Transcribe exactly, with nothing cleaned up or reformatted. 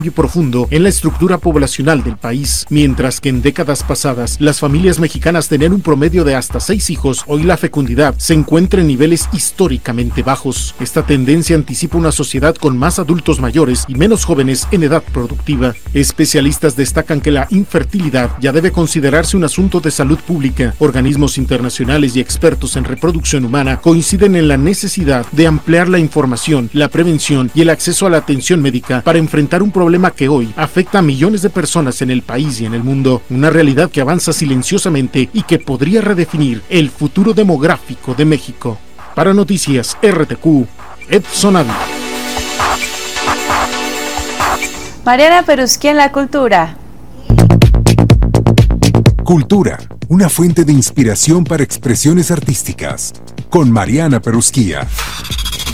profundo en la estructura poblacional del país. Mientras que en décadas pasadas las familias mexicanas tenían un promedio de hasta seis hijos, hoy la fecundidad se encuentra en niveles históricamente bajos. Esta tendencia anticipa una sociedad con más adultos mayores y menos jóvenes en edad productiva. Especialistas destacan que la infertilidad ya debe considerarse un asunto de salud pública. Organismos internacionales y expertos en reproducción humana coinciden en la necesidad de ampliar la información, la prevención y el acceso a la atención médica para enfrentar un problema que hoy afecta a millones de personas en el país y en el mundo, una realidad que avanza silenciosamente y que podría redefinir el futuro demográfico de México. Para Noticias R T Q, Edson Ávila. Mariana Perusquía en la cultura. Cultura, una fuente de inspiración para expresiones artísticas, con Mariana Perusquía.